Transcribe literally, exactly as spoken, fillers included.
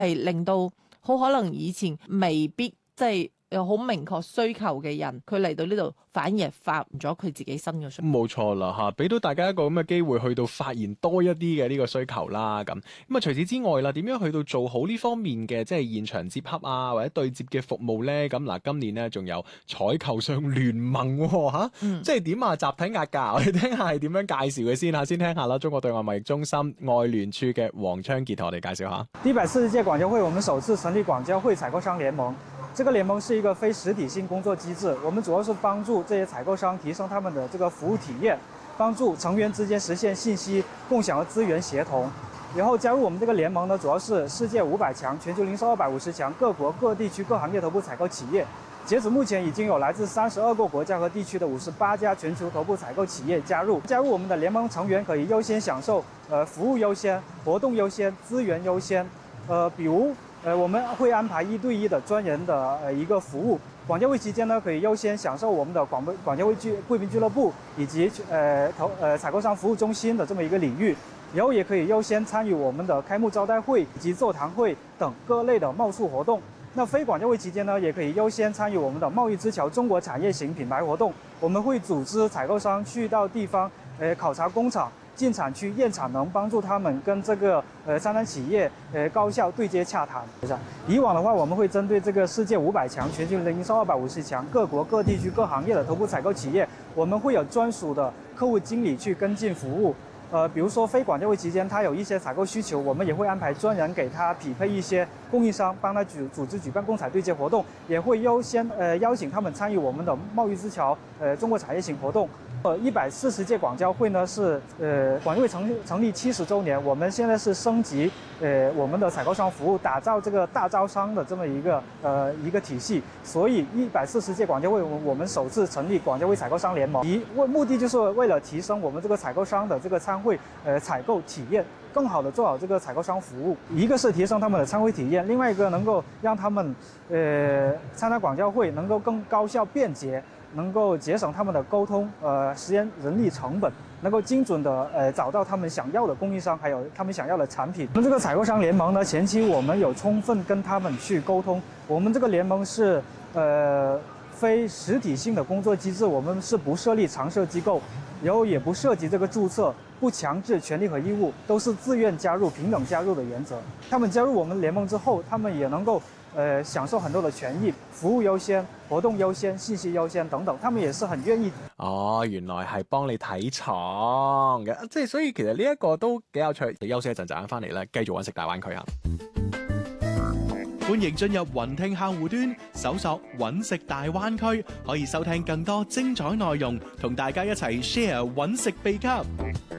係令到好可能以前未必即係有好明確需求嘅人，佢嚟到呢度反而係發現咗佢自己新嘅需求。 冇錯啦嚇，俾到大家一個咁嘅機會去到發現多一啲嘅呢個需求啦咁。咁啊除此之外啦，點樣去到做好呢方面嘅即係現場接洽啊或者對接嘅服務咧？咁嗱，今年咧仲有採購商聯盟喎嚇， 嗯、 即係點啊？集體壓價，我哋聽下係點樣介紹嘅先嚇，先聽下啦。中國對外貿易中心外聯處嘅黃昌傑同我哋介紹下。 第一百四十屆廣交會，我們首次成立廣交會採購商聯盟。這個聯盟是一個非實體性工作機制，我們主要是幫助這些採購商提升他們的這個服務體驗，幫助成員之間實現信息共享和資源協同。然後加入我們這個聯盟呢，主要是世界五百強、全球零售二百五十強各國各地區各行業頭部採購企業。截止目前，已經有來自三十二個國家和地區的五十八家全球頭部採購企業加入。加入我們的聯盟成員可以優先享受，呃，服務優先、活動優先、資源優先，呃，比如。呃，我們會安排一對一的專人的呃一個服務。廣交會期間呢，可以優先享受我們的廣廣交會聚貴賓俱樂部以及呃投呃採購商服務中心的這麼一個領域，然後也可以優先參與我們的開幕招待會以及座談會等各類的貿促活動。那非廣交會期間呢，也可以優先參與我們的貿易之橋中國產業型品牌活動。我們會組織採購商去到地方，呃考察工廠。進產區驗產能，幫助他們跟這個呃生產企業呃高效對接洽談。以往的話，我們會針對這個世界五百強、全球零售二百五十強各國各地區各行業的頭部採購企業，我們會有專屬的客戶經理去跟進服務。呃，比如說非廣交會期間，他有一些採購需求，我們也會安排專人給他匹配一些供應商，幫他組組織舉辦共採對接活動，也會優先呃邀請他們參與我們的貿易之橋呃中國產業型活動。呃，一百四十屆廣交會呢是呃廣交會成成立七十週年，我們現在是升級呃我們的採購商服務，打造這個大招商的這麼一個呃一個體系。所以一百四十屆廣交會，我我們首次成立廣交會採購商聯盟，以為目的就是為了提升我們這個採購商的這個參會呃採購體驗，更好的做好這個採購商服務。一個是提升他們的參會體驗，另外一個能夠讓他們呃參加廣交會能夠更高效便捷。能夠節省他們的溝通，呃，時間、人力成本，能夠精準的，呃，找到他們想要的供應商，還有他們想要的產品。我們這個採購商聯盟呢，前期我們有充分跟他們去溝通。我們這個聯盟是，呃，非實體性的工作機制，我們是不設立常設機構，然後也不涉及這個註冊，不強制權利和義務，都是自願加入、平等加入的原則。他們加入我們聯盟之後，他們也能夠。呃，享受很多的權益，服務優先、活動優先、信息優先等等，他們也是很願意。 哦，原來係幫你睇廠嘅，即係所以其實呢一個都幾有趣。休息一陣，陣間翻嚟咧，繼續揾食大灣區啊！ 歡迎進入雲聽客戶端，搜索揾食大灣區，可以收聽更多精彩內容，同大家一齊 share 揾食秘笈。